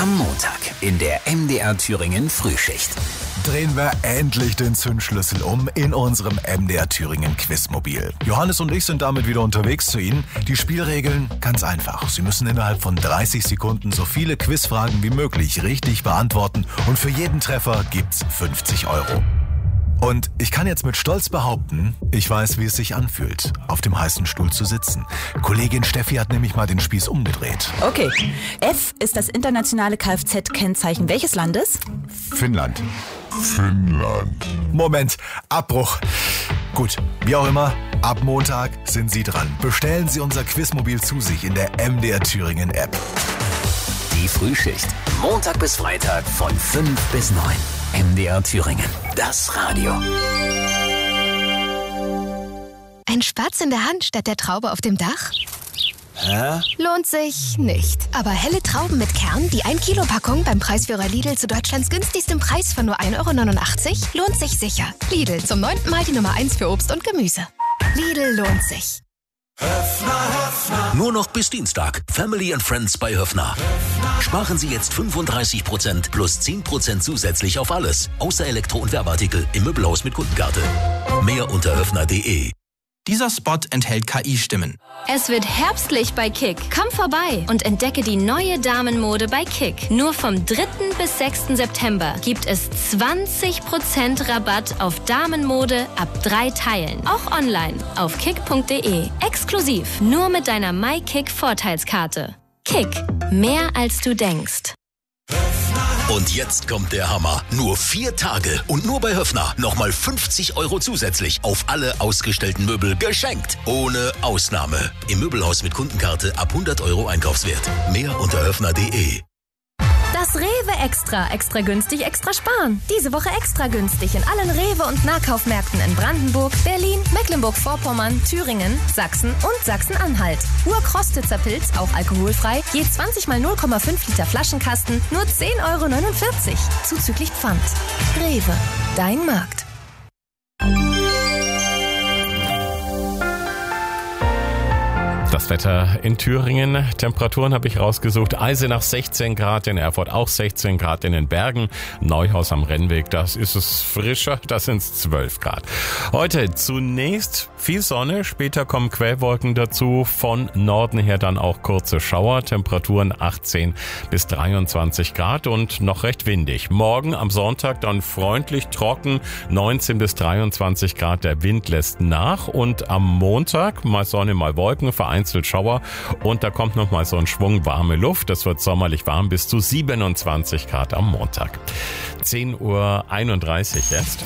Am Montag in der MDR Thüringen Frühschicht. Drehen wir endlich den Zündschlüssel um in unserem MDR Thüringen Quizmobil. Johannes und ich sind damit wieder unterwegs zu Ihnen. Die Spielregeln ganz einfach. Sie müssen innerhalb von 30 Sekunden so viele Quizfragen wie möglich richtig beantworten und für jeden Treffer gibt's 50 €. Und ich kann jetzt mit Stolz behaupten, ich weiß, wie es sich anfühlt, auf dem heißen Stuhl zu sitzen. Kollegin Steffi hat nämlich mal den Spieß umgedreht. Okay. F ist das internationale Kfz-Kennzeichen welches Landes? Finnland. Moment, Abbruch. Gut, wie auch immer, ab Montag sind Sie dran. Bestellen Sie unser Quizmobil zu sich in der MDR Thüringen App. Die Frühschicht. Montag bis Freitag von 5 bis 9. MDR Thüringen. Das Radio. Ein Spatz in der Hand statt der Traube auf dem Dach? Hä? Lohnt sich nicht. Aber helle Trauben mit Kern, die 1-Kilo-Packung beim Preisführer Lidl zu Deutschlands günstigstem Preis von nur 1,89 € lohnt sich sicher. Lidl, zum 9. Mal die Nummer 1 für Obst und Gemüse. Lidl lohnt sich. Nur noch bis Dienstag. Family and Friends bei Höffner. Sparen Sie jetzt 35% plus 10% zusätzlich auf alles. Außer Elektro- und Werbeartikel im Möbelhaus mit Kundenkarte. Mehr unter höffner.de. Dieser Spot enthält KI-Stimmen. Es wird herbstlich bei Kick. Komm vorbei und entdecke die neue Damenmode bei Kick. Nur vom 3. bis 6. September gibt es 20% Rabatt auf Damenmode ab 3 Teilen. Auch online auf kick.de. Exklusiv nur mit deiner MyKick-Vorteilskarte. Kick. Mehr als du denkst. Und jetzt kommt der Hammer. Nur 4 Tage und nur bei Höffner nochmal 50 € zusätzlich auf alle ausgestellten Möbel geschenkt. Ohne Ausnahme. Im Möbelhaus mit Kundenkarte ab 100 € Einkaufswert. Mehr unter höffner.de. Das Rewe Extra. Extra günstig, extra sparen. Diese Woche extra günstig in allen Rewe- und Nahkaufmärkten in Brandenburg, Berlin, Mecklenburg-Vorpommern, Thüringen, Sachsen und Sachsen-Anhalt. Urkrostitzer Pilz, auch alkoholfrei, je 20 mal 0,5 Liter Flaschenkasten, nur 10,49 €. Zuzüglich Pfand. Rewe, dein Markt. Das Wetter in Thüringen, Temperaturen habe ich rausgesucht. Eisenach 16 Grad, in Erfurt auch 16 Grad, in den Bergen, Neuhaus am Rennweg, das ist es frischer, das sind 12 Grad. Heute zunächst viel Sonne, später kommen Quellwolken dazu, von Norden her dann auch kurze Schauer, Temperaturen 18 bis 23 Grad und noch recht windig. Morgen am Sonntag dann freundlich trocken, 19 bis 23 Grad, der Wind lässt nach und am Montag mal Sonne, mal Wolken, vereinzelt Schauer und da kommt noch mal so ein Schwung warme Luft. Das wird sommerlich warm bis zu 27 Grad am Montag. 10:31 Uhr jetzt.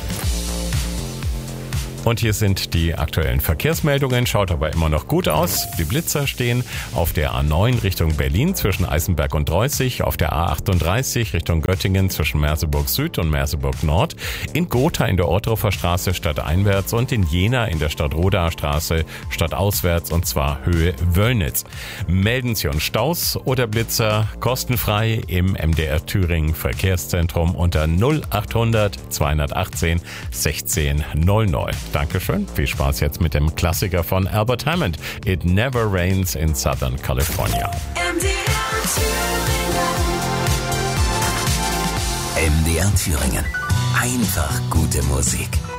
Und hier sind die aktuellen Verkehrsmeldungen, schaut aber immer noch gut aus. Die Blitzer stehen auf der A9 Richtung Berlin zwischen Eisenberg und Dreußig, auf der A38 Richtung Göttingen zwischen Merseburg Süd und Merseburg Nord, in Gotha in der Orthofer Straße stadteinwärts und in Jena in der Stadtrodaer Straße stadtauswärts und zwar Höhe Wöllnitz. Melden Sie uns Staus oder Blitzer kostenfrei im MDR Thüringen Verkehrszentrum unter 0800 218 1600. Dankeschön. Viel Spaß jetzt mit dem Klassiker von Albert Hammond. It Never Rains in Southern California. MDR Thüringen. Einfach gute Musik.